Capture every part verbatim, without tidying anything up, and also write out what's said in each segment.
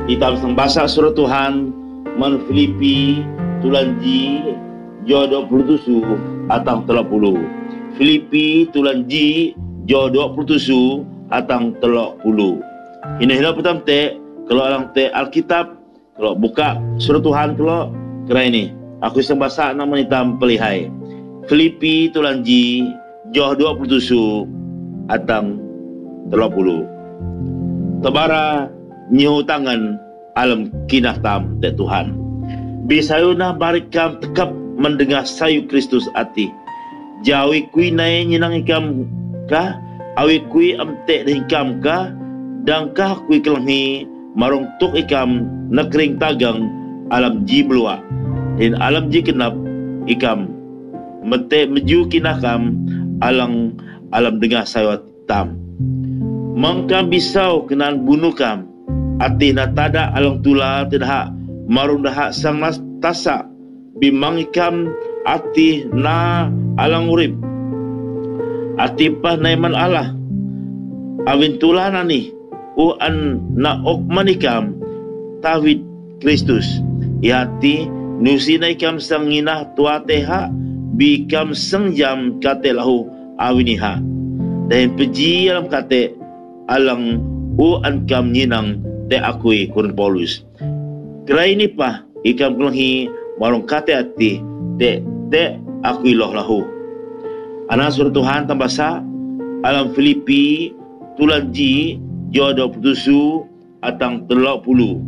Kita bahasa surah Tuhan man Filipi tulan ji jo dua puluh tujuh atang telak puluh. Filipi tulan ji jo dua puluh tujuh atang telak puluh. Ini hidup pertama te kalau orang te Alkitab kalau buka surah Tuhan kalau kira ini aku iseng bahasa nama hitam pelihai. Filipi tulan ji jo dua puluh tujuh atang telak puluh. Tebara nyihu tangan alam kinah tam te Tuhan. Bisayuna barikam tekap mendengar sayu Kristus ati. Jawi kui nai nyinang ikam ka, awi kui amte hikam ka, dangkah kui kelangi marong tuk ikam nakring tagang alam ji belua. In alam ji kenap ikam mete meju kinakam alang alam dengar sayu tam. Mangkam bisau kenan bunuh kam. Ati na tada alang tula tidak marung dah sang nas tasa bimang ikam ati na alang urip ati pa naiman Allah awin tula nani u an na ok manikam tawid Kristus iati nusi na ikam sang inah tua teha bikam sang jam kate lahu awiniha dan peji alam kate alang u an kam nyinang te akui kurun Paulus. Kira ini pa ikam kelangi marong kate ati te te akui loh lahu. Anak surah Tuhan tambasa alam Filipi tulan ji jo dua puluh tujuh atang telak puluh.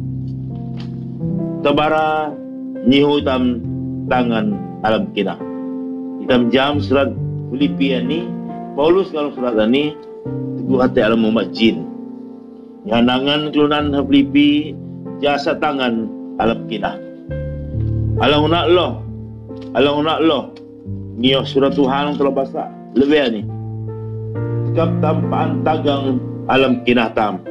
Tabara nyihu tam tangan alam kinah. Itam jam surat Filipi ini Paulus kalau surat ini teguh hati alam umat jin. Yanangan kelunan Filipi jasa tangan alam kinah. Alang nak loh, alang nak loh. Nioh surah Tuhan telah bahasa lebih ni. Tekap tampaan tagang alam kinah tam.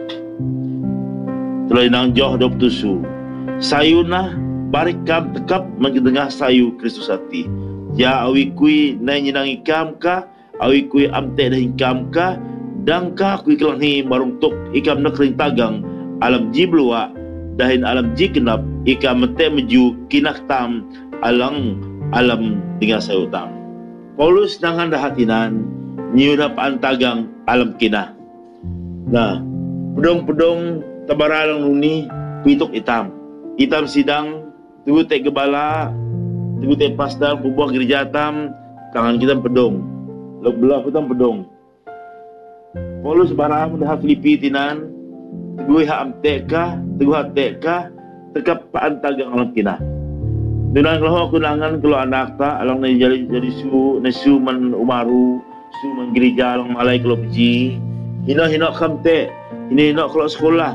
Telah inang joh dua puluh tujuh. Sayuna barikam tekap mendengar sayu Kristus hati. Ya awi kui nai nyinang ikam ka, awi kui amte dah ikam ka. Dangkah kui kelangi marung tuk ikam nakring tagang alam ji belua dahin alam ji kenap ikam mete meju kinah tam alang alam dengan sayutam. Paulus nangan dahatinan nyiuda paan tagang alam kinah. Nah, pedong-pedong tabaralang nuni pituk hitam. Hitam sidang tugu te gebala tugu te pastor pubuah gereja tam tangan kita pedong. Lok belah putam pedong. Paulus barang dah Filipi tinan teguh ha amteka teguh ha teka tekap paan tagang alam kinah. Dunan kalau aku nangan kalau anak ta alang na jadi jadi su na su man umaru su man gereja alang malai kalau peji hina hina kamte ini hina kalau sekolah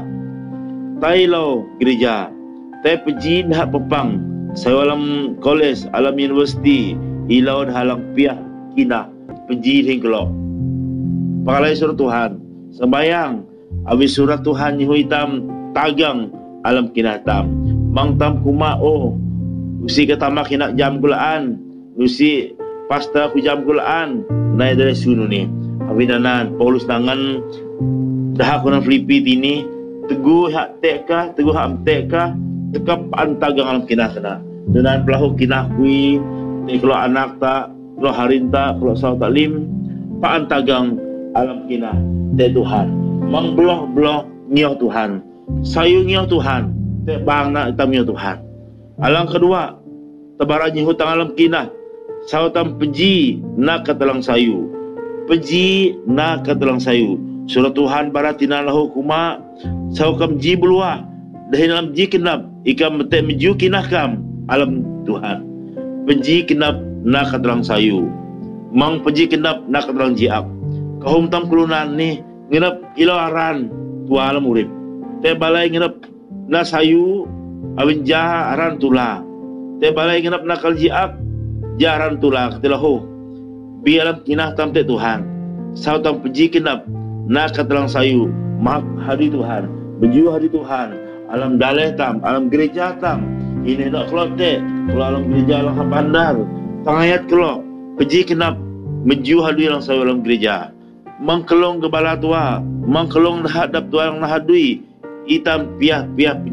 tai lo gereja tai peji dah pepang saya alam kolej alam universiti ilau dah alang piah kinah peji hing kalau pakalai surah Tuhan sembayang habis surah Tuhan nyihu hitam tagang alam kinah tam mang tam kuma oh usi ketama kina jam gulaan usi pasta ku jam gulaan naik dari sunu ni abinanan Paulus tangan dah aku nang Filipi ini teguh hak teka teguh hak teka tekap antagang alam kinah kena dengan pelahu kinah kui ni kalau anak tak kalau harinta kalau saw taklim pa antagang alam kinah te Tuhan mang belah-belah ngioh Tuhan sayu ngioh Tuhan te bang nak hitam ngioh Tuhan. Alang kedua tabaranyi hutang alam kinah sautam peji nak katalang sayu peji nak katalang sayu surah Tuhan baratina lahu kuma saukam ji belua dahin alam ji kenap ikam mete meju kinah kam alam Tuhan peji kenap nak katalang sayu mang peji kenap nak katalang jiak kahum tam kulunan ni nginap ilau aran tua alam urip te balai nginap na sayu awin jaha aran tula te balai nginap nakal jiak jaran tula ketilahu bi alam kinah tam te Tuhan sau tam peji kinap na katalang sayu mak hari Tuhan beju hari Tuhan alam daleh tam alam gereja tam ini nak kelot te kalau alam gereja alam pandar tangayat kelot peji kinap meju hari alam sayu alam gereja mangkelong gebala tua mangkelong hadap tua yang nahadui hitam piah piah